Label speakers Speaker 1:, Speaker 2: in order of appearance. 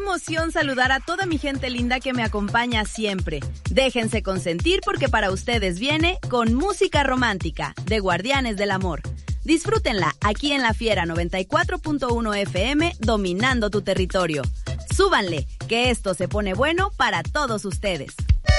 Speaker 1: emoción saludar a toda mi gente linda que me acompaña siempre. Déjense consentir porque para ustedes viene Con Música Romántica, de Guardianes del Amor. Disfrútenla aquí en La Fiera 94.1 FM, dominando tu territorio. Súbanle, que esto se pone bueno para todos ustedes.